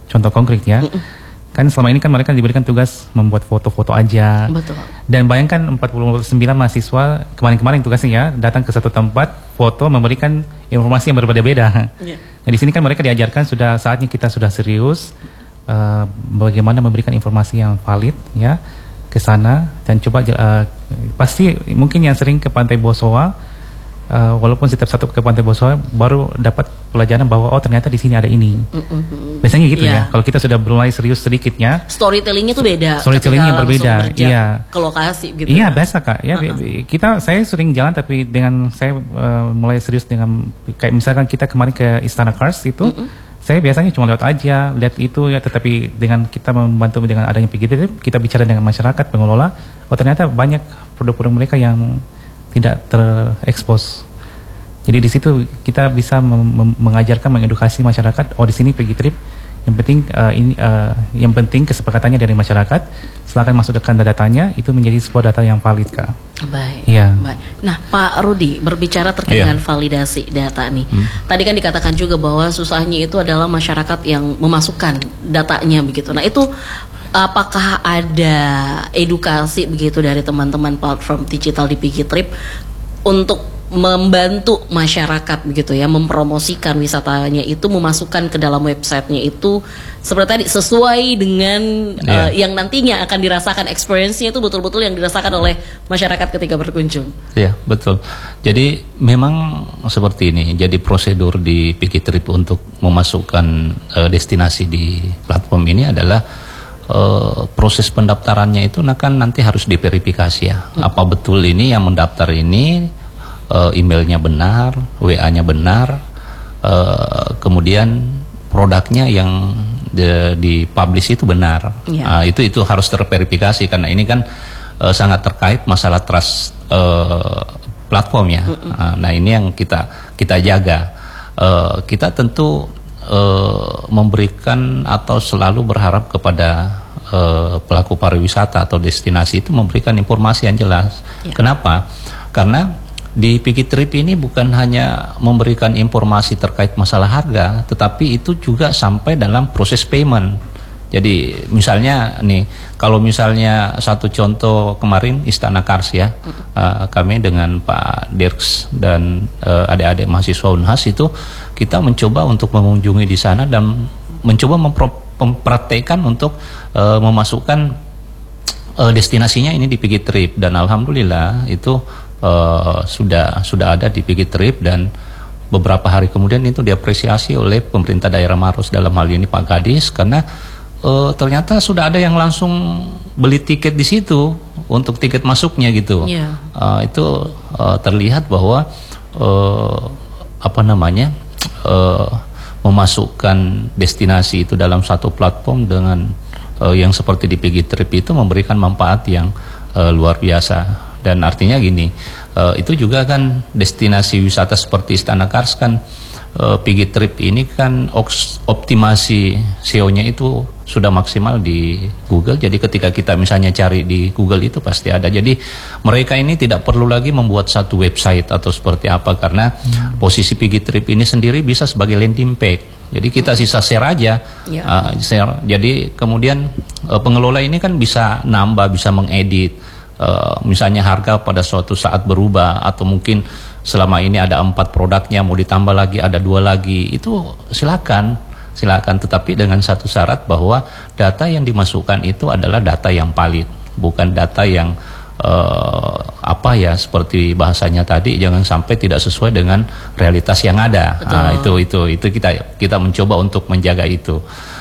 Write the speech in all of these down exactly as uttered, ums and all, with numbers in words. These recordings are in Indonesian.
contoh konkret ya. Mm -mm. Kan selama ini kan mereka diberikan tugas membuat foto-foto aja. Betul. Dan bayangkan empat puluh sembilan mahasiswa kemarin-kemarin tugasnya ya datang ke satu tempat, foto, memberikan informasi yang berbeda-beda. Yeah. Nah di sini kan mereka diajarkan sudah saatnya kita sudah serius uh, bagaimana memberikan informasi yang valid ya ke sana dan coba uh, pasti mungkin yang sering ke Pantai Bosowa. Uh, walaupun setiap satu ke Pantai Bosowa baru dapat pelajaran bahwa oh ternyata di sini ada ini. Mm-hmm. Biasanya gitu yeah. ya. Kalau kita sudah mulai serius sedikitnya, storytellingnya tuh beda. Storytellingnya berbeda. Iya. Ke lokasi gitu. Iya biasa kak. Ya uh-huh. kita saya sering jalan tapi dengan saya uh, mulai serius dengan kayak misalkan kita kemarin ke Istana Kars itu, mm-hmm. saya biasanya cuma lewat aja lihat itu ya. Tetapi dengan kita membantu dengan adanya P G Trip, kita bicara dengan masyarakat pengelola. Oh ternyata banyak produk-produk mereka yang tidak terekspos. Jadi di situ kita bisa mem mengajarkan, mengedukasi masyarakat. Oh di sini P G Trip. Yang penting uh, ini uh, yang penting kesepakatannya dari masyarakat. Silahkan masukkan datanya. Itu menjadi sebuah data yang valid kak. Baik. Ya. Baik. Nah Pak Rudi berbicara terkait yeah. dengan validasi data nih. Hmm. Tadi kan dikatakan juga bahwa susahnya itu adalah masyarakat yang memasukkan datanya begitu. Nah itu apakah ada edukasi begitu dari teman-teman platform digital di P G Trip untuk membantu masyarakat begitu ya, mempromosikan wisatanya itu, memasukkan ke dalam websitenya itu seperti tadi sesuai dengan yeah. uh, yang nantinya akan dirasakan, experience-nya itu betul-betul yang dirasakan oleh masyarakat ketika berkunjung. Iya, yeah, betul. Jadi memang seperti ini. Jadi prosedur di P G Trip untuk memasukkan uh, destinasi di platform ini adalah uh, proses pendaftarannya itu kan nanti harus diverifikasi ya. Hmm. Apa betul ini yang mendaftar ini Uh, emailnya benar, W A-nya benar, uh, kemudian produknya yang dipublish itu benar. Yeah. Uh, itu itu harus terverifikasi karena ini kan uh, sangat terkait masalah trust uh, platform ya. Mm -mm. Uh, nah ini yang kita kita jaga. Uh, kita tentu uh, memberikan atau selalu berharap kepada uh, pelaku pariwisata atau destinasi itu memberikan informasi yang jelas. Yeah. Kenapa? Karena di P G Trip ini bukan hanya memberikan informasi terkait masalah harga, tetapi itu juga sampai dalam proses payment. Jadi misalnya nih, kalau misalnya satu contoh kemarin Istana Kars ya, uh, kami dengan Pak Dirks dan uh, adik-adik mahasiswa Unhas itu kita mencoba untuk mengunjungi di sana dan mencoba mempraktekkan untuk uh, memasukkan uh, destinasinya ini di P G Trip dan alhamdulillah itu Uh, sudah sudah ada di P G Trip dan beberapa hari kemudian itu diapresiasi oleh pemerintah daerah Maros, dalam hal ini Pak Gadis, karena uh, ternyata sudah ada yang langsung beli tiket di situ untuk tiket masuknya gitu. Yeah. Uh, itu uh, terlihat bahwa uh, apa namanya uh, memasukkan destinasi itu dalam satu platform dengan uh, yang seperti di P G Trip itu memberikan manfaat yang uh, luar biasa. Dan artinya gini, uh, itu juga kan destinasi wisata seperti Istana Kars kan, uh, P G Trip ini kan optimasi S E O-nya itu sudah maksimal di Google. Jadi ketika kita misalnya cari di Google itu pasti ada. Jadi mereka ini tidak perlu lagi membuat satu website atau seperti apa, karena hmm. posisi P G Trip ini sendiri bisa sebagai landing page. Jadi kita sisa share aja, yeah. uh, share. Jadi kemudian uh, pengelola ini kan bisa nambah, bisa mengedit. Uh, misalnya harga pada suatu saat berubah atau mungkin selama ini ada empat produknya mau ditambah lagi ada dua lagi, itu silakan silakan tetapi dengan satu syarat bahwa data yang dimasukkan itu adalah data yang valid, bukan data yang uh, apa ya seperti bahasanya tadi, jangan sampai tidak sesuai dengan realitas yang ada. Nah, itu itu itu kita kita mencoba untuk menjaga itu.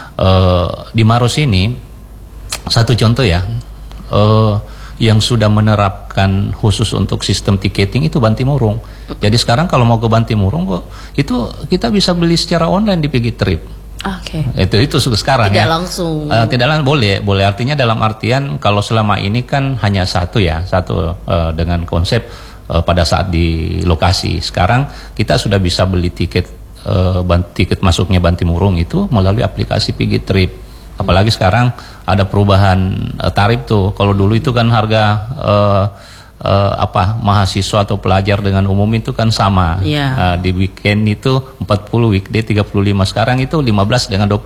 Uh, di Maros ini satu contoh ya. Uh, yang sudah menerapkan khusus untuk sistem tiketing itu Bantimurung. Jadi sekarang kalau mau ke Bantimurung kok itu kita bisa beli secara online di P G Trip. Oke. Okay. Itu itu sekarang tidak ya. langsung. Uh, tidak langsung boleh, boleh artinya dalam artian kalau selama ini kan hanya satu ya, satu uh, dengan konsep uh, pada saat di lokasi. Sekarang kita sudah bisa beli tiket uh, tiket masuknya Bantimurung itu melalui aplikasi P G Trip. Apalagi sekarang ada perubahan uh, tarif tuh. Kalau dulu itu kan harga uh, uh, apa mahasiswa atau pelajar dengan umum itu kan sama. Yeah. Uh, di weekend itu empat puluh, weekday tiga puluh lima. Sekarang itu lima belas dengan dua puluh.